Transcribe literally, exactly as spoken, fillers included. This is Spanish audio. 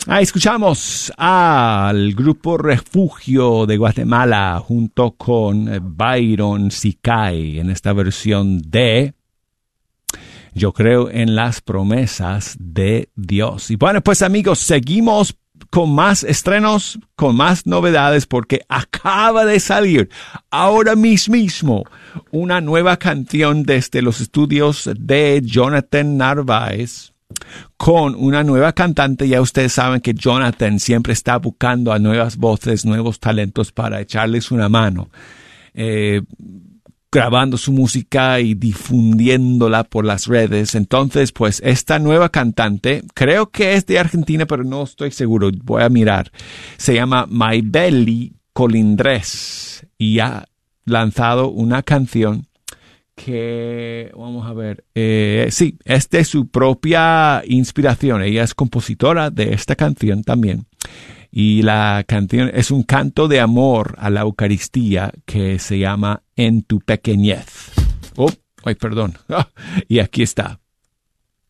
Ah, escuchamos al grupo Refugio de Guatemala junto con Byron Sicay en esta versión de Yo creo en las promesas de Dios. Y bueno, pues amigos, seguimos con más estrenos, con más novedades, porque acaba de salir ahora mismo una nueva canción desde los estudios de Jonathan Narváez con una nueva cantante. Ya ustedes saben que Jonathan siempre está buscando a nuevas voces, nuevos talentos para echarles una mano, eh, grabando su música y difundiéndola por las redes. Entonces, pues esta nueva cantante, creo que es de Argentina, pero no estoy seguro, voy a mirar. Se llama Maybelly Colindres y ha lanzado una canción que, vamos a ver, eh, sí, es de su propia inspiración. Ella es compositora de esta canción también. Y la canción es un canto de amor a la Eucaristía que se llama En tu pequeñez. Oh, ay, perdón. Y aquí está.